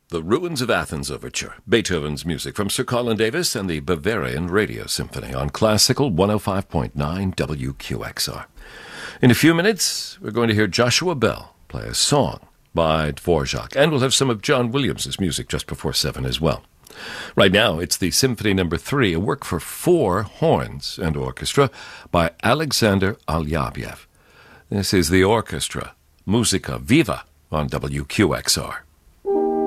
The Ruins of Athens Overture, Beethoven's music from Sir Colin Davis and the Bavarian Radio Symphony on Classical 105.9 WQXR. In a few minutes, we're going to hear Joshua Bell play a song by Dvorak, and we'll have some of John Williams' music just before 7 as well. Right now, it's the Symphony No. 3, a work for 4 horns and orchestra by Alexander Alyabyev. This is the orchestra, Musica Viva on WQXR.